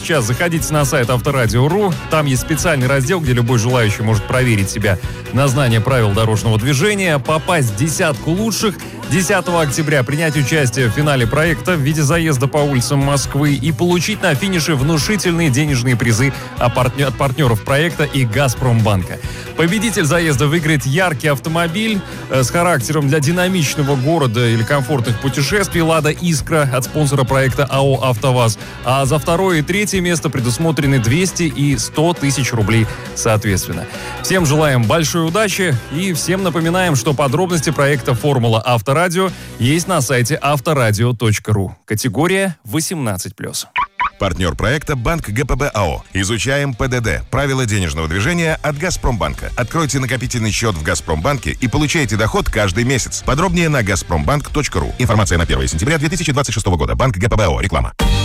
сейчас заходите на сайт Авторадио.ру. Там есть специальный раздел, где любой желающий может проверить себя на знание правил дорожного движения, попасть в десятку лучших, 10 октября принять участие в финале проекта в виде заезда по улицам Москвы и получить на финише внушительные денежные призы от партнеров проекта и «Газпромбанка». Победитель заезда выиграет яркий автомобиль с характером для динамичного города или комфортных путешествий «Лада Искра» от спонсора проекта АО «АвтоВАЗ». А за второе и третье место предусмотрены 200 и 100 тысяч рублей соответственно. Всем желаем большой удачи и всем напоминаем, что подробности проекта «Формула Авторадио» есть на сайте авторадио.ру. Категория 18+. Партнер проекта «Банк ГПБ АО». Изучаем ПДД. Правила денежного движения от «Газпромбанка». Откройте накопительный счет в «Газпромбанке» и получайте доход каждый месяц. Подробнее на газпромбанк.ру. Информация на 1 сентября 2026 года. Банк ГПБ АО. Реклама.